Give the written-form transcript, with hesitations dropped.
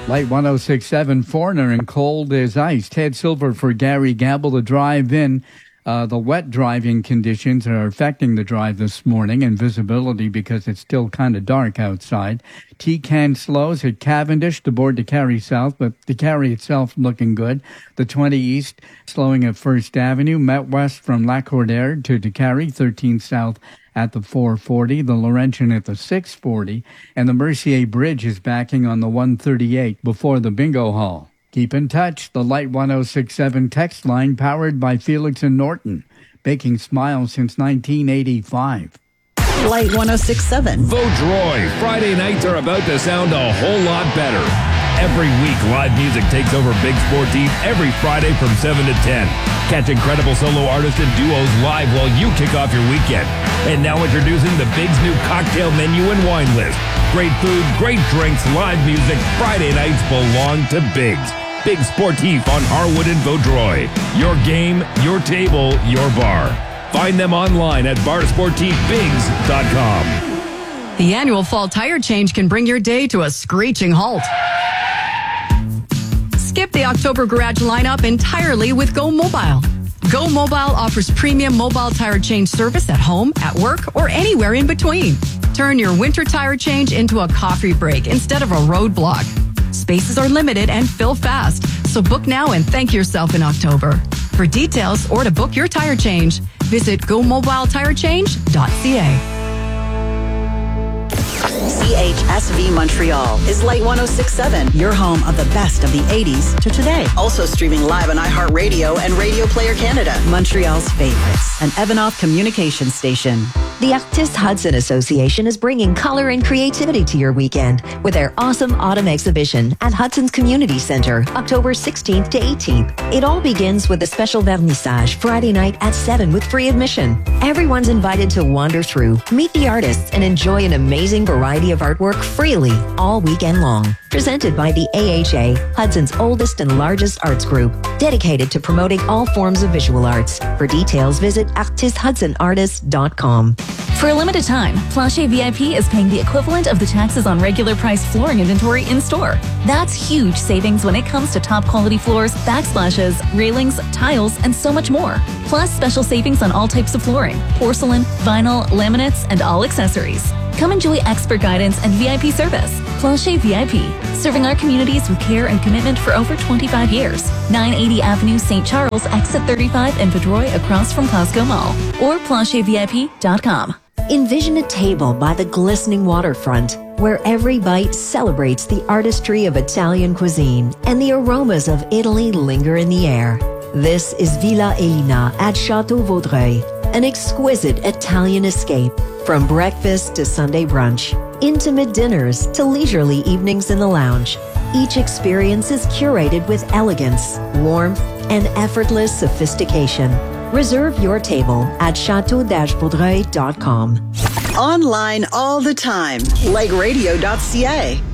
Light 106.7, Foreigner and Cold as Ice. Ted Silver for Gary Gamble. The drive-in. The wet driving conditions are affecting the drive this morning and visibility because it's still kind of dark outside. T-Can slows at Cavendish to board to Carey South, but the Carey itself looking good. The 20 East slowing at First Avenue. Met West from Lacordaire to Carey, 13 South at the 440, the Laurentian at the 640, and the Mercier Bridge is backing on the 138 before the Bingo Hall. Keep in touch. The Light 106.7 text line powered by Felix and Norton, baking smiles since 1985. Light 106.7. Vaudreuil. Friday nights are about to sound a whole lot better. Every week, live music takes over Big Sportif every Friday from 7 to 10. Catch incredible solo artists and duos live while you kick off your weekend. And now introducing the Big's new cocktail menu and wine list. Great food, great drinks, live music. Friday nights belong to Big's. Big Sportif on Harwood and Vaudreuil. Your game, your table, your bar. Find them online at barsportifbigs.com. The annual fall tire change can bring your day to a screeching halt. Skip the October garage lineup entirely with Go Mobile. Go Mobile offers premium mobile tire change service at home, at work, or anywhere in between. Turn your winter tire change into a coffee break instead of a roadblock. Spaces are limited and fill fast, so book now and thank yourself in October. For details or to book your tire change, visit gomobiletirechange.ca. CHSV Montreal is Light 106.7, your home of the best of the 80s to today. Also streaming live on iHeartRadio and Radio Player Canada. Montreal's favorites, an Evanoff communication station. The Artistes Hudson Association is bringing color and creativity to your weekend with their awesome autumn exhibition at Hudson's Community Center, October 16th to 18th. It all begins with a special vernissage Friday night at 7 with free admission. Everyone's invited to wander through, meet the artists, and enjoy an amazing variety of artwork freely all weekend long. Presented by the AHA, Hudson's oldest and largest arts group, dedicated to promoting all forms of visual arts. For details, visit artistshudsonartists.com. For a limited time, Plancher VIP is paying the equivalent of the taxes on regular price flooring inventory in-store. That's huge savings when it comes to top quality floors, backsplashes, railings, tiles, and so much more. Plus special savings on all types of flooring, porcelain, vinyl, laminates, and all accessories. Come enjoy expert guidance and VIP service. Plancher VIP, serving our communities with care and commitment for over 25 years. 980 Avenue, St. Charles, exit 35 in Vaudreuil, across from Costco Mall. Or planchervip.com. Envision a table by the glistening waterfront, where every bite celebrates the artistry of Italian cuisine and the aromas of Italy linger in the air. This is Villa Elina at Chateau Vaudreuil, an exquisite Italian escape. From breakfast to Sunday brunch, intimate dinners to leisurely evenings in the lounge, each experience is curated with elegance, warmth, and effortless sophistication. Reserve your table at chateau-vaudreuil.com. Online all the time, like radio.ca.